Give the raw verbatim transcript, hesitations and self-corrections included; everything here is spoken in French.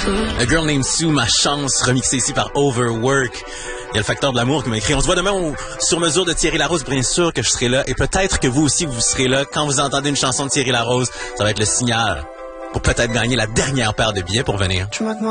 A Girl Named Sue, ma chance, remixé ici par Overwork. Il y a le facteur de l'amour qui m'a écrit. On se voit demain au sur mesure de Thierry Larose. Bien sûr que je serai là. Et peut-être que vous aussi, vous serez là. Quand vous entendez une chanson de Thierry Larose, ça va être le signal pour peut-être gagner la dernière paire de billets pour venir.